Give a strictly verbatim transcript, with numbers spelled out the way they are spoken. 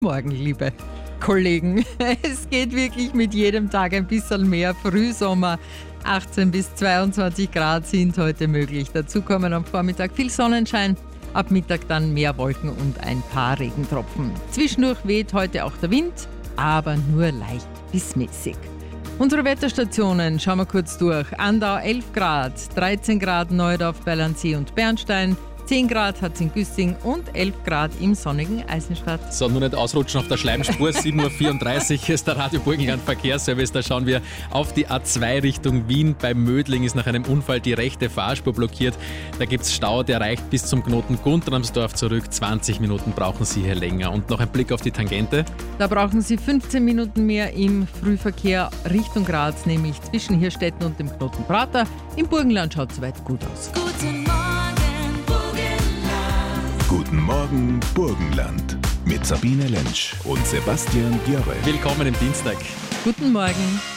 Morgen, liebe Kollegen. Es geht wirklich mit jedem Tag ein bisschen mehr. Frühsommer, achtzehn bis zweiundzwanzig Grad sind heute möglich. Dazu kommen am Vormittag viel Sonnenschein, ab Mittag dann mehr Wolken und ein paar Regentropfen. Zwischendurch weht heute auch der Wind, aber nur leicht bis mäßig. Unsere Wetterstationen schauen wir kurz durch. Andau elf Grad, dreizehn Grad Neudorf, Berlandsee und Bernstein, zehn Grad hat es in Güssing und elf Grad im sonnigen Eisenstadt. So, nur nicht ausrutschen auf der Schleimspur. sieben Uhr vierunddreißig ist der Radio Burgenland Verkehrsservice. Da schauen wir auf die A zwei Richtung Wien. Bei Mödling ist nach einem Unfall die rechte Fahrspur blockiert. Da gibt es Stau, der reicht bis zum Knoten Guntramsdorf zurück. zwanzig Minuten brauchen Sie hier länger. Und noch ein Blick auf die Tangente. Da brauchen Sie fünfzehn Minuten mehr im Frühverkehr Richtung Graz, nämlich zwischen Hirstetten und dem Knoten Prater. Im Burgenland schaut es soweit gut aus. Guten Morgen, Burgenland. Guten Morgen, Burgenland. Mit Sabine Lentsch und Sebastian Björre. Willkommen im Dienstag. Guten Morgen.